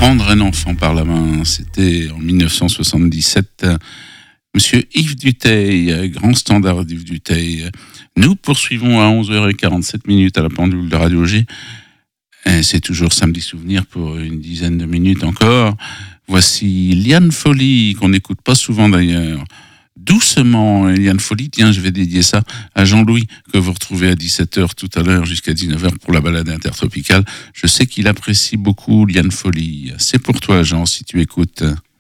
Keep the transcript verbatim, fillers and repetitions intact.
Prendre un enfant par la main, c'était en dix-neuf cent soixante-dix-sept. Monsieur Yves Dutheil, grand standard d'Yves Dutheil. Nous poursuivons à onze heures quarante-sept minutes à la pendule de Radio G. Et c'est toujours Samedi Souvenir pour une dizaine de minutes encore. Voici Liane Folly, qu'on n'écoute pas souvent d'ailleurs. Doucement, Liane Folly. Tiens, je vais dédier ça à Jean-Louis, que vous retrouvez à dix-sept heures tout à l'heure jusqu'à dix-neuf heures pour la balade intertropicale. Je sais qu'il apprécie beaucoup Liane Folly. C'est pour toi, Jean, si tu écoutes.